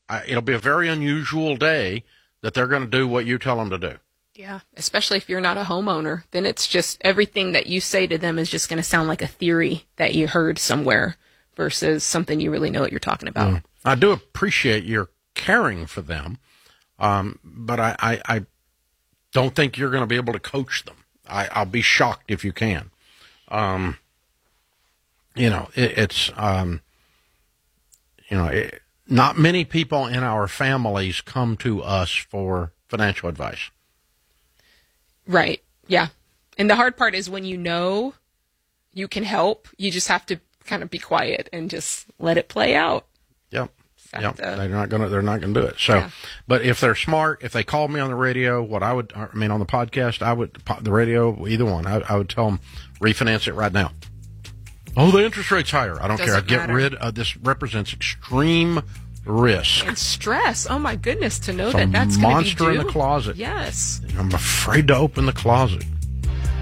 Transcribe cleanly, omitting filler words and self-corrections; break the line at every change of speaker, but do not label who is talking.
it'll be a very unusual day that they're going to do what you tell them to do.
Yeah, especially if you're not a homeowner, then it's just everything that you say to them is just going to sound like a theory that you heard somewhere versus something you really know what you're talking about.
I do appreciate your caring for them, but I don't think you're going to be able to coach them. I'll be shocked if you can. Not many people in our families come to us for financial advice.
Right. Yeah. And the hard part is when you know you can help, you just have to kind of be quiet and just let it play out.
Yep. Yep. They're not gonna do it. So, yeah. But if they're smart, if they called me on the radio, on the podcast, the radio, either one, I would tell them refinance it right now. Oh, the interest rate's higher. I don't care. I'd get rid of this. Represents extreme risk
and stress. Oh my goodness, to know that that's going to be due.
Monster in the closet.
Yes.
I'm afraid to open the closet.